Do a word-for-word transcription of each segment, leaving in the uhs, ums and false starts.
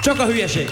Csak a hülyeség.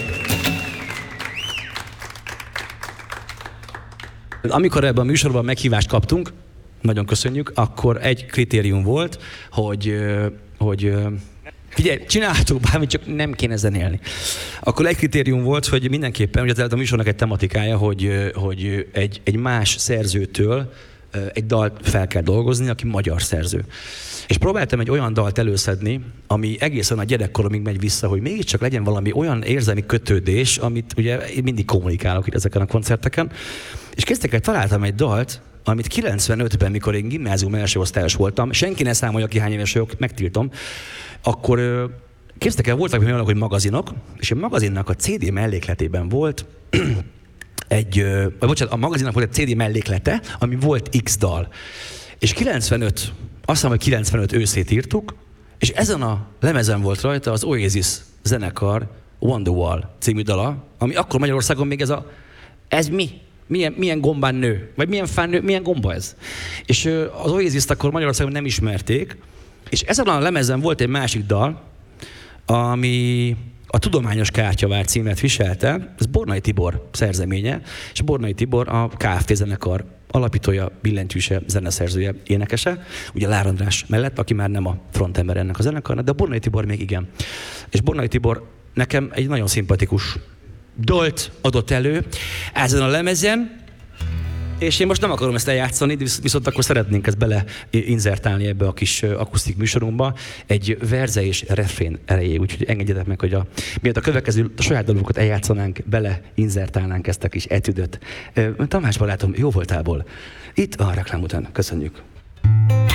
Amikor ebben a műsorban meghívást kaptunk, nagyon köszönjük, akkor egy kritérium volt, hogy, hogy figyelj, csinálhatok bármit, csak nem kéne zenélni. Akkor egy kritérium volt, hogy mindenképpen, ugye a műsornak egy tematikája, hogy, hogy egy, egy más szerzőtől egy dalt fel kell dolgozni, aki magyar szerző. És próbáltam egy olyan dalt előszedni, ami egészen a gyerekkoromig megy vissza, hogy mégiscsak legyen valami olyan érzelmi kötődés, amit ugye én mindig kommunikálok itt ezeken a koncerteken. És kezdtek el, találtam egy dalt, amit kilencvenötben, mikor én gimnázium első osztályos voltam, senki ne számolja ki, hány éves vagyok, megtiltom, akkor kezdtek el, voltak olyanok, hogy magazinok, és a magazinnak a cé dé mellékletében volt egy, vagy bocsánat, a magazinnak volt egy cé dé melléklete, ami volt X dal. És kilencvenöt, azt hiszem, hogy kilencvenöt őszét írtuk, és ezen a lemezen volt rajta az Oasis zenekar Wonderwall című dala, ami akkor Magyarországon még ez a, ez mi? Milyen, milyen gombán nő? Vagy milyen fán nő? Milyen gomba ez? És az Oasis-t akkor Magyarországon nem ismerték, és ezen a lemezen volt egy másik dal, ami a Tudományos Kártyavár címet viselte, ez Bornai Tibor szerzeménye, és Bornai Tibor a ká ef té zenekar alapítója, billentyűse, zeneszerzője, énekese, ugye Lár András mellett, aki már nem a frontember ennek a zenekarnak, de a Bornai Tibor még igen. És Bornai Tibor nekem egy nagyon szimpatikus dalt adott elő ezen a lemezen, és én most nem akarom ezt eljátszani, viszont akkor szeretnénk ezt bele inzertálni ebbe a kis akusztik műsorunkba egy verze és refrén erejéig, úgyhogy engedjetek meg, hogy a, miatt a következő a saját dalokat eljátszanánk, bele inzertálnánk ezt a kis etüdöt. Tamás barátom, jó voltából. Itt a reklám után. Köszönjük.